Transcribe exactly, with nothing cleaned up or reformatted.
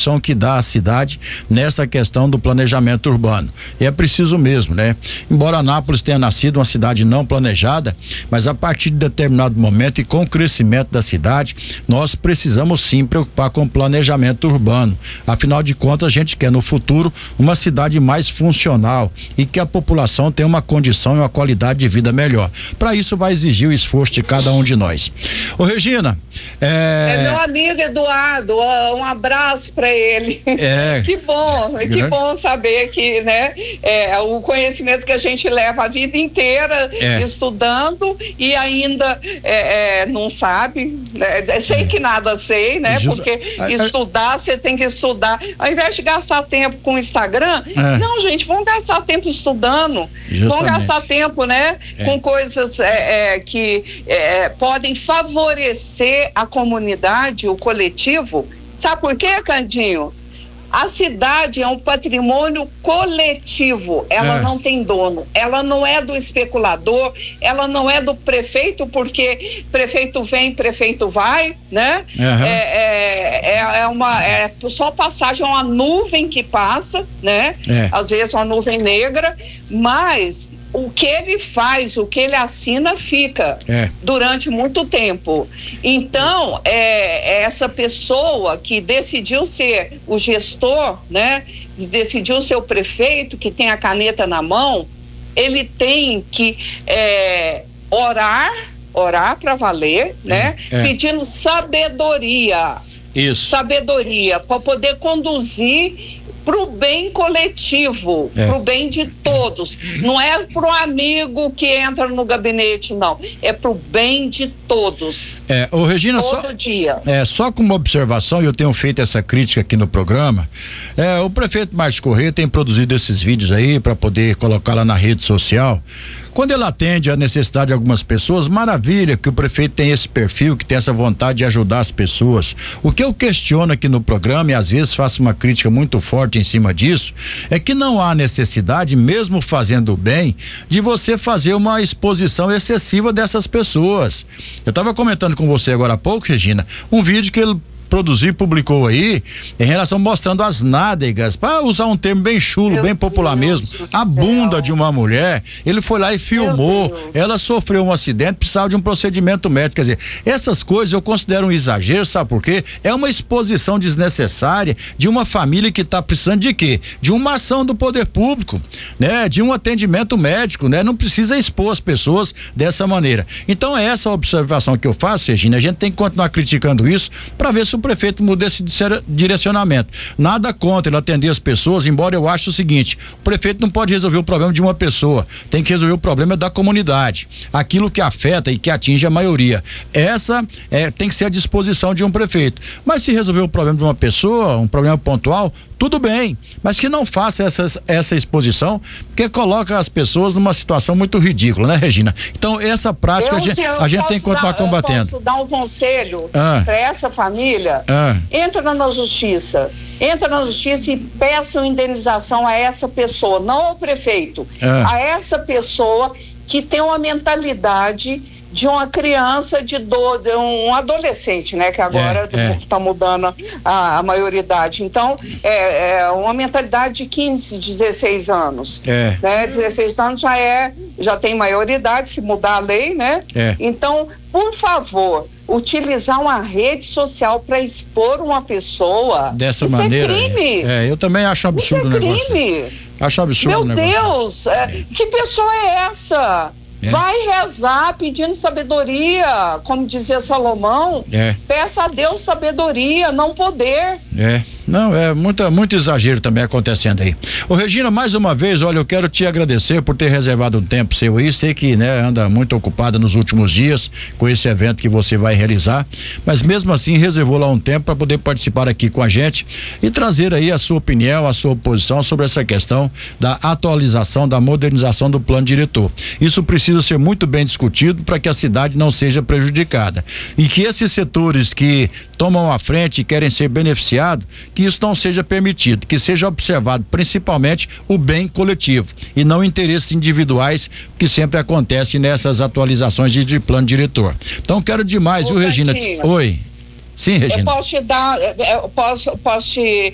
contribuição que dá a cidade nessa questão do planejamento urbano. E é preciso mesmo, né? Embora Anápolis tenha nascido uma cidade não planejada, mas a partir de determinado momento e com o crescimento da cidade, nós precisamos sim preocupar com o planejamento urbano. Afinal de contas, a gente quer no futuro uma cidade mais funcional e que a população tenha uma condição e uma qualidade de vida melhor. Para isso vai exigir o esforço de cada um de nós. Ô Regina, é... é meu amigo Eduardo, um abraço para ele. É. Que bom, que Grande. bom saber que, né, é, o conhecimento que a gente leva a vida inteira é. estudando e ainda é, é, não sabe, né? Sei é. que nada sei, né? Just... Porque a, estudar, você tem que estudar. Ao invés de gastar tempo com o Instagram, é. não, gente, vamos gastar tempo estudando. Justamente. Vamos gastar tempo, né? É. Com coisas é, é, que é, podem favorecer a comunidade, o coletivo. Sabe por quê, Candinho? A cidade é um patrimônio coletivo, ela é. não tem dono, ela não é do especulador, ela não é do prefeito, porque prefeito vem, prefeito vai, né? Uhum. É, é, é uma, é só passagem, é uma nuvem que passa, né? É. Às vezes uma nuvem negra, mas o que ele faz, o que ele assina fica é. durante muito tempo. Então, é, essa pessoa que decidiu ser o gestor, né, decidiu ser o prefeito, que tem a caneta na mão, ele tem que é, orar, orar para valer, né, é. pedindo sabedoria. Isso. Sabedoria, para poder conduzir para o bem coletivo, é. para o bem de todos. Não é para o amigo que entra no gabinete, não. É para o bem de todos. É, ô Regina, todo só, dia. É, só como observação, e eu tenho feito essa crítica aqui no programa, é, o prefeito Márcio Corrêa tem produzido esses vídeos aí para poder colocar lá na rede social. Quando ele atende a necessidade de algumas pessoas, maravilha que o prefeito tem esse perfil, que tem essa vontade de ajudar as pessoas. O que eu questiono aqui no programa, e às vezes faço uma crítica muito forte em cima disso, é que não há necessidade, mesmo fazendo bem, de você fazer uma exposição excessiva dessas pessoas. Eu estava comentando com você agora há pouco, Regina, um vídeo que ele produziu e publicou aí em relação mostrando as nádegas, para usar um termo bem chulo, Meu bem popular Deus mesmo, a bunda de uma mulher. Ele foi lá e filmou, ela sofreu um acidente, precisava de um procedimento médico. Quer dizer, essas coisas eu considero um exagero, sabe por quê? É uma exposição desnecessária de uma família que está precisando de quê? De uma ação do poder público, né? De um atendimento médico, né? Não precisa expor as pessoas dessa maneira. Então é essa a observação que eu faço, Regina. A gente tem que continuar criticando isso para ver se o prefeito muda esse direcionamento. Nada contra ele atender as pessoas, embora eu ache o seguinte: o prefeito não pode resolver o problema de uma pessoa, tem que resolver o problema da comunidade, aquilo que afeta e que atinge a maioria. Essa é, tem que ser a disposição de um prefeito. Mas se resolver o problema de uma pessoa, um problema pontual, tudo bem, mas que não faça essa, essa exposição, porque coloca as pessoas numa situação muito ridícula, né, Regina? Então, essa prática eu, a gente, a gente tem que continuar dar, combatendo. Eu posso dar um conselho ah. para essa família? Ah. Entra na justiça. Entra na justiça e peça uma indenização a essa pessoa, não ao prefeito, ah. a essa pessoa que tem uma mentalidade de uma criança de, do, de um adolescente, né? Que agora está é, é. mudando a, a maioridade. Então, é, é uma mentalidade de quinze, dezesseis anos. É. Né? dezesseis anos já é, já tem maioridade, se mudar a lei, né? É. Então, por favor, utilizar uma rede social para expor uma pessoa. Dessa isso maneira. É crime. É, eu também acho absurdo. Isso é o negócio. crime. Acho absurdo. Meu Deus, é. que pessoa é essa? É. Vai rezar pedindo sabedoria, como dizia Salomão. É. Peça a Deus sabedoria, não poder. É. Não, é muito, muito exagero também acontecendo aí. Ô Regina, mais uma vez, olha, eu quero te agradecer por ter reservado um tempo seu aí, sei que, né, anda muito ocupada nos últimos dias com esse evento que você vai realizar, mas mesmo assim reservou lá um tempo para poder participar aqui com a gente e trazer aí a sua opinião, a sua posição sobre essa questão da atualização, da modernização do plano diretor. Isso precisa ser muito bem discutido para que a cidade não seja prejudicada e que esses setores que tomam a frente e querem ser beneficiados, que isso não seja permitido, que seja observado principalmente o bem coletivo e não interesses individuais que sempre acontece nessas atualizações de, de plano diretor. Então quero demais, Ô, viu, Regina? Tatinho, Oi. Sim, Regina. Eu posso te dar, eu posso, posso te